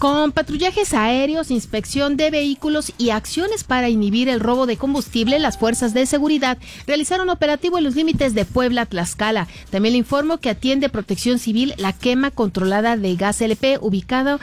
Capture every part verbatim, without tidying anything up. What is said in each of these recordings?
Con patrullajes aéreos, inspección de vehículos y acciones para inhibir el robo de combustible, las fuerzas de seguridad realizaron operativo en los límites de Puebla-Tlaxcala. También le informo que atiende Protección Civil la quema controlada de gas L P ubicado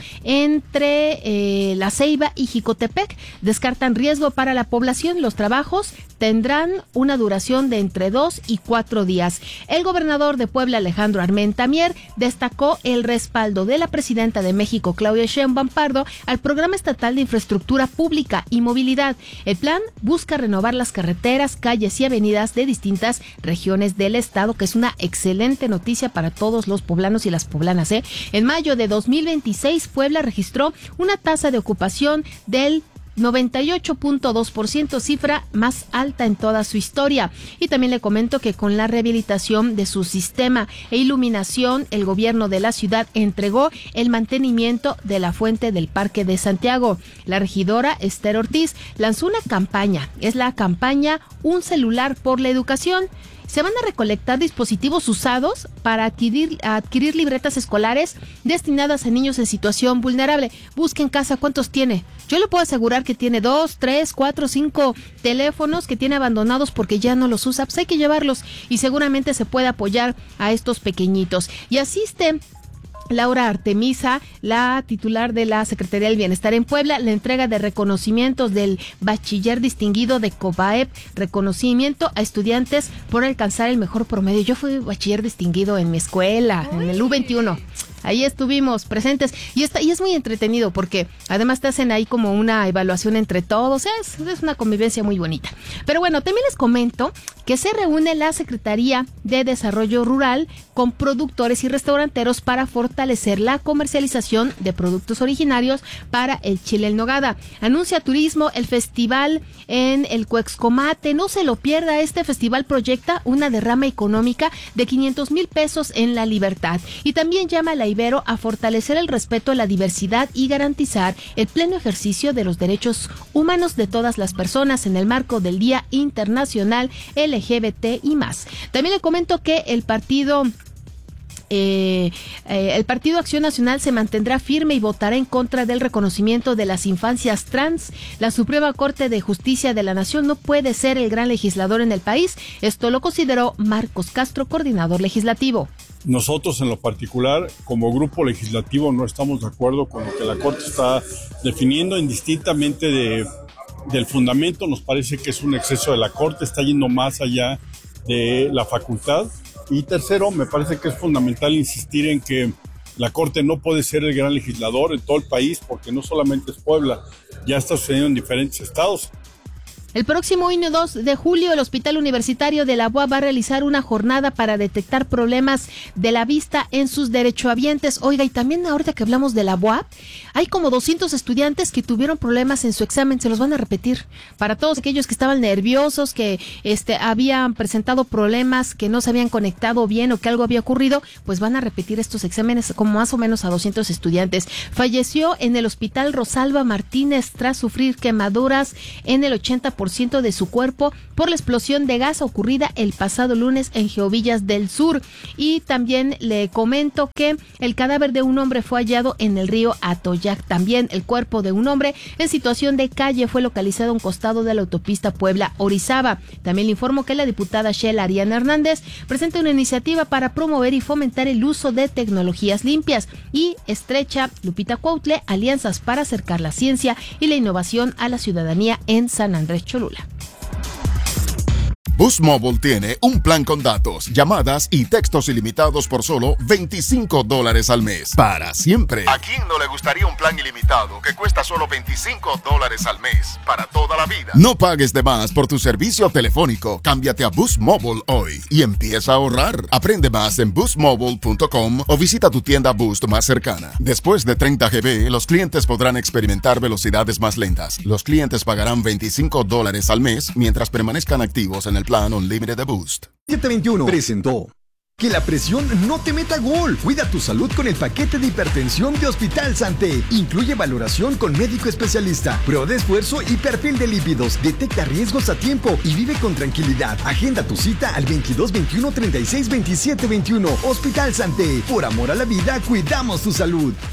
entre eh, La Ceiba y Jicotepec. Descartan riesgo para la población. Los trabajos tendrán una duración de entre dos y cuatro días. El gobernador de Puebla, Alejandro Armenta Mier, destacó el respaldo de la presidenta de México, Claudia Sheinbaum Pardo, al Programa Estatal de Infraestructura Pública y Movilidad. El plan busca renovar las carreteras, calles y avenidas de distintas regiones del estado, que es una excelente noticia para todos los poblanos y las poblanas, ¿eh? En mayo de dos mil veintiséis, Puebla registró una tasa de ocupación del noventa y ocho punto dos por ciento, cifra más alta en toda su historia. Y también le comento que con la rehabilitación de su sistema e iluminación, el gobierno de la ciudad entregó el mantenimiento de la fuente del Parque de Santiago. La regidora Esther Ortiz lanzó una campaña, es la campaña Un Celular por la Educación. Se van a recolectar dispositivos usados para adquirir, adquirir libretas escolares destinadas a niños en situación vulnerable. Busque en casa cuántos tiene. Yo le puedo asegurar que tiene dos, tres, cuatro, cinco teléfonos que tiene abandonados porque ya no los usa. Pues hay que llevarlos y seguramente se puede apoyar a estos pequeñitos. Y asiste Laura Artemisa, la titular de la Secretaría del Bienestar en Puebla, la entrega de reconocimientos del Bachiller Distinguido de COBAEP, reconocimiento a estudiantes por alcanzar el mejor promedio. Yo fui bachiller distinguido en mi escuela, en el U veintiuno. Ahí estuvimos presentes y está y es muy entretenido porque además te hacen ahí como una evaluación entre todos, es, es una convivencia muy bonita. Pero bueno, también les comento que se reúne la Secretaría de Desarrollo Rural con productores y restauranteros para fortalecer la comercialización de productos originarios para el chile en nogada. Anuncia Turismo el festival en el Cuexcomate. No se lo pierda, este festival proyecta una derrama económica de quinientos mil pesos en La Libertad. Y también llama a la Ibero a fortalecer el respeto a la diversidad y garantizar el pleno ejercicio de los derechos humanos de todas las personas en el marco del Día Internacional L G B T y más. También le comento que el partido Eh, eh, el Partido Acción Nacional se mantendrá firme y votará en contra del reconocimiento de las infancias trans. La Suprema Corte de Justicia de la Nación no puede ser el gran legislador en el país. Esto lo consideró Marcos Castro, coordinador legislativo. Nosotros en lo particular, como grupo legislativo, no estamos de acuerdo con lo que la Corte está definiendo, indistintamente de, del fundamento. Nos parece que es un exceso de la Corte, está yendo más allá de la facultad. Y tercero, me parece que es fundamental insistir en que la Corte no puede ser el gran legislador en todo el país, porque no solamente es Puebla, ya está sucediendo en diferentes estados. El próximo dos de julio, el Hospital Universitario de la U A B va a realizar una jornada para detectar problemas de la vista en sus derechohabientes. Oiga, y también ahorita que hablamos de la U A B, hay como doscientos estudiantes que tuvieron problemas en su examen, se los van a repetir. Para todos aquellos que estaban nerviosos, que este habían presentado problemas, que no se habían conectado bien o que algo había ocurrido, pues van a repetir estos exámenes como más o menos a doscientos estudiantes. Falleció en el Hospital Rosalba Martínez tras sufrir quemaduras en el ochenta por ciento de su cuerpo por la explosión de gas ocurrida el pasado lunes en Geovillas del Sur. Y también le comento que el cadáver de un hombre fue hallado en el río Atoyac. También el cuerpo de un hombre en situación de calle fue localizado a un costado de la autopista Puebla-Orizaba. También le informo que la diputada Shela Ariana Hernández presenta una iniciativa para promover y fomentar el uso de tecnologías limpias y estrecha, Lupita Cuautle, alianzas para acercar la ciencia y la innovación a la ciudadanía en San Andrés Cholula. Boost Mobile tiene un plan con datos, llamadas y textos ilimitados por solo veinticinco dólares al mes. Para siempre. ¿A quién no le gustaría un plan ilimitado que cuesta solo veinticinco dólares al mes? Para toda la vida. No pagues de más por tu servicio telefónico. Cámbiate a Boost Mobile hoy y empieza a ahorrar. Aprende más en boost mobile punto com o visita tu tienda Boost más cercana. Después de treinta gigabytes, los clientes podrán experimentar velocidades más lentas. Los clientes pagarán veinticinco dólares al mes mientras permanezcan activos en el plan Unlimited de Boost. siete veintiuno presentó Que la presión no te meta gol. Cuida tu salud con el paquete de hipertensión de Hospital Santé. Incluye valoración con médico especialista, prueba de esfuerzo y perfil de lípidos. Detecta riesgos a tiempo y vive con tranquilidad. Agenda tu cita al veintidós veintiuno treinta y seis veintisiete veintiuno. Hospital Santé. Por amor a la vida, cuidamos tu salud.